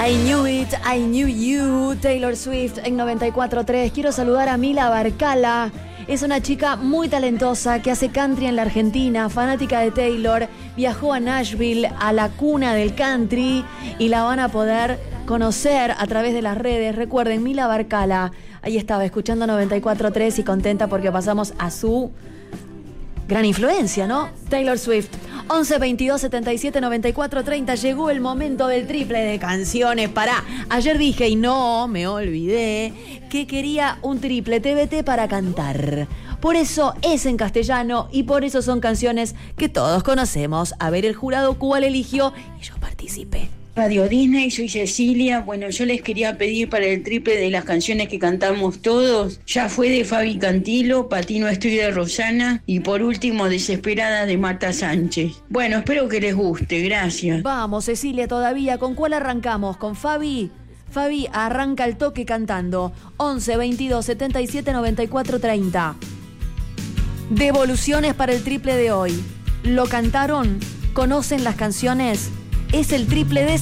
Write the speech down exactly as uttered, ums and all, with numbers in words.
I Knew It, I Knew You, Taylor Swift en noventa y cuatro tres. Quiero saludar a Mila Barcala. Es una chica muy talentosa que hace country en la Argentina, fanática de Taylor. Viajó a Nashville, a la cuna del country, y la van a poder conocer a través de las redes. Recuerden, Mila Barcala. Ahí estaba escuchando noventa y cuatro tres y contenta porque pasamos a su gran influencia, ¿no? Taylor Swift. once veintidós setenta y siete noventa y cuatro treinta. Llegó el momento del triple de canciones. Pará, ayer dije y no, me olvidé, que quería un triple T B T para cantar. Por eso es en castellano y por eso son canciones que todos conocemos. A ver el jurado cuál eligió y yo participé. Radio Disney, soy Cecilia. Bueno, yo les quería pedir para el triple de las canciones que cantamos todos. Ya fue de Fabi Cantilo, Patino estoy de Rosana y por último Desesperada de Marta Sánchez. Bueno, espero que les guste, gracias. Vamos, Cecilia, todavía. ¿Con cuál arrancamos? ¿Con Fabi? Fabi arranca el toque cantando. once veintidós setenta y siete noventa y cuatro treinta. Devoluciones para el triple de hoy. ¿Lo cantaron? ¿Conocen las canciones? Es el triple de